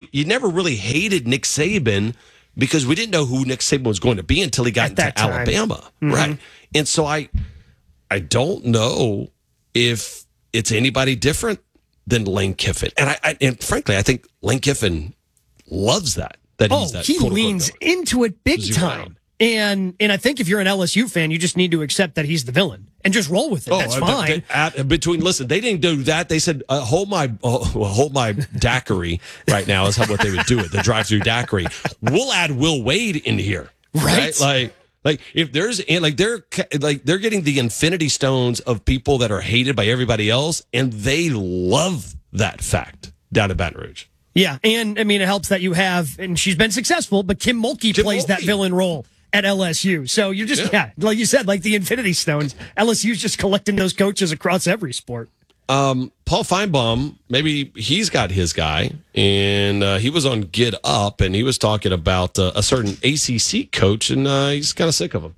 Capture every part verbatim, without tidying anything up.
you never really hated Nick Saban because we didn't know who Nick Saban was going to be until he got into Alabama. Mm-hmm. Right. And so I I don't know if it's anybody different than Lane Kiffin. And I, I and frankly, I think Lane Kiffin loves that. that oh, he's that he leans into it big Zero. time. And and I think if you're an L S U fan, you just need to accept that he's the villain and just roll with it. Oh, That's fine. They, at, between listen, they didn't do that. They said, uh, "Hold my, uh, well, hold my daiquiri." Right now is how what they would do it. The drive-through daiquiri. We'll add Will Wade in here, right? right? Like, like if there's and like they're like they're getting the Infinity Stones of people that are hated by everybody else, and they love that fact down at Baton Rouge. Yeah, and I mean it helps that you have, and she's been successful, but Kim Mulkey Kim plays Mulkey. that villain role at L S U. So you're just, yeah. yeah, like you said, like the Infinity Stones, L S U's just collecting those coaches across every sport. Um, Paul Feinbaum, maybe he's got his guy, and uh, he was on Get Up, and he was talking about uh, a certain A C C coach, and uh, he's kind of sick of him.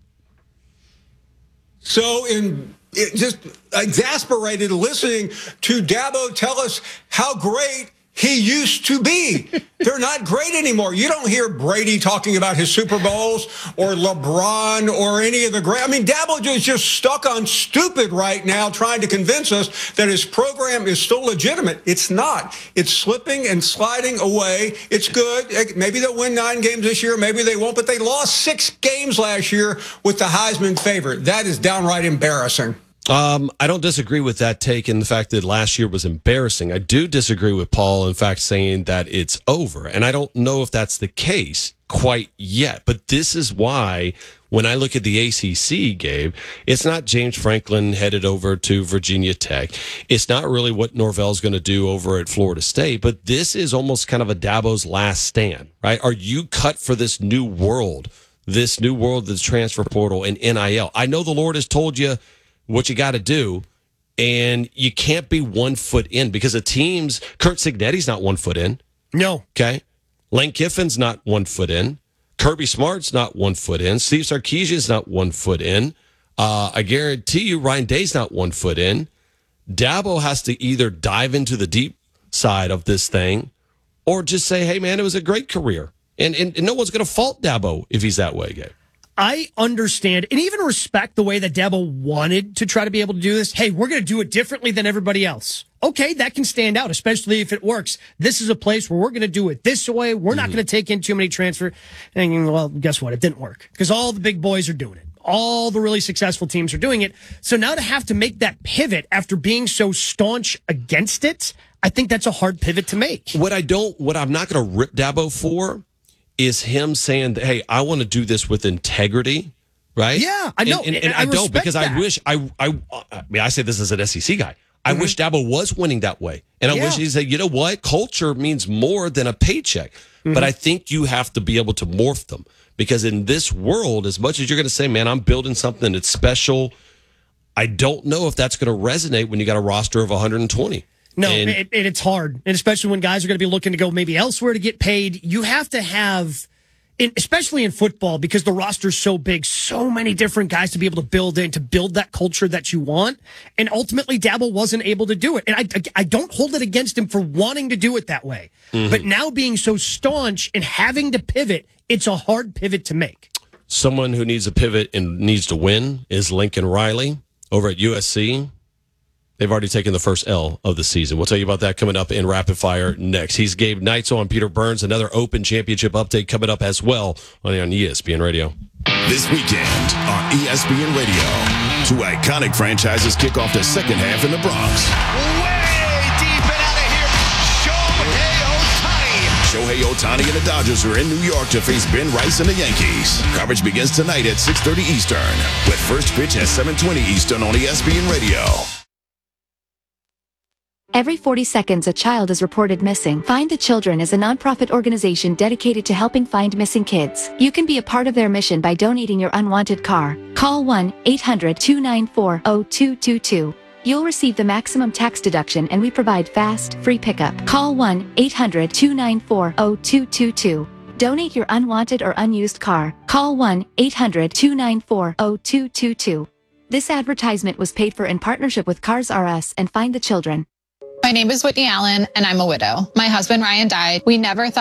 So in it just exasperated listening to Dabo tell us how great he used to be. They're not great anymore. You don't hear Brady talking about his Super Bowls or LeBron or any of the great. I mean, Dabo is just stuck on stupid right now trying to convince us that his program is still legitimate. It's not. It's slipping and sliding away. It's good. Maybe they'll win nine games this year. Maybe they won't. But they lost six games last year with the Heisman favorite. That is downright embarrassing. Um, I don't disagree with that take in the fact that last year was embarrassing. I do disagree with Paul, in fact, saying that it's over. And I don't know if that's the case quite yet. But this is why when I look at the A C C, Gabe, it's not James Franklin headed over to Virginia Tech. It's not really what Norvell's going to do over at Florida State. But this is almost kind of a Dabo's last stand, right? Are you cut for this new world, this new world, this transfer portal and N I L? I know the Lord has told you what you got to do, and you can't be one foot in because the teams, Kurt Cignetti's not one foot in. No. Okay. Lane Kiffin's not one foot in. Kirby Smart's not one foot in. Steve Sarkisian's not one foot in. Uh, I guarantee you Ryan Day's not one foot in. Dabo has to either dive into the deep side of this thing or just say, hey, man, it was a great career. And, and, and no one's going to fault Dabo if he's that way, Gabe. I understand and even respect the way that Dabo wanted to try to be able to do this. Hey, we're going to do it differently than everybody else. Okay, that can stand out, especially if it works. This is a place where we're going to do it this way. We're mm-hmm. not going to take in too many transfer. And, well, guess what? It didn't work because all the big boys are doing it. All the really successful teams are doing it. So now to have to make that pivot after being so staunch against it, I think that's a hard pivot to make. What I don't, what I'm not going to rip Dabo for is him saying that, hey, I want to do this with integrity, right? Yeah, I know. And, and, and, and I, I don't because that. I wish, I, I, I mean, I say this as an S E C guy. I mm-hmm. wish Dabo was winning that way. And I yeah. wish he said, you know what? Culture means more than a paycheck. Mm-hmm. But I think you have to be able to morph them because in this world, as much as you're going to say, man, I'm building something that's special, I don't know if that's going to resonate when you got a roster of one hundred twenty. No, and, it, it, it's hard. And especially when guys are going to be looking to go maybe elsewhere to get paid. You have to have, in, especially in football, because the roster's so big, so many different guys to be able to build in, to build that culture that you want. And ultimately, Dabo wasn't able to do it. And I, I don't hold it against him for wanting to do it that way. Mm-hmm. But now being so staunch and having to pivot, it's a hard pivot to make. Someone who needs a pivot and needs to win is Lincoln Riley over at U S C. They've already taken the first L of the season. We'll tell you about that coming up in Rapid Fire next. He's Gabe Neitzel on Peter Burns. Another Open Championship update coming up as well on, on E S P N Radio. This weekend on E S P N Radio, two iconic franchises kick off the second half in the Bronx. Way deep and out of here, Shohei Ohtani. Shohei Ohtani and the Dodgers are in New York to face Ben Rice and the Yankees. Coverage begins tonight at six thirty Eastern, with first pitch at seven twenty Eastern on E S P N Radio. Every forty seconds, a child is reported missing. Find the Children is a nonprofit organization dedicated to helping find missing kids. You can be a part of their mission by donating your unwanted car. Call one eight hundred two nine four zero two two two. You'll receive the maximum tax deduction and we provide fast, free pickup. Call one eight hundred two nine four zero two two two. Donate your unwanted or unused car. Call one eight hundred two nine four zero two two two. This advertisement was paid for in partnership with Cars R Us and Find the Children. My name is Whitney Allen, and I'm a widow. My husband, Ryan, died. We never thought